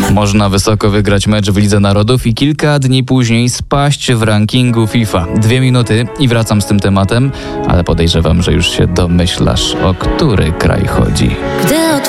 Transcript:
Można wysoko wygrać mecz w Lidze Narodów i kilka dni później spaść w rankingu FIFA. 2 minuty i wracam z tym tematem, ale podejrzewam, że już się domyślasz, o który kraj chodzi.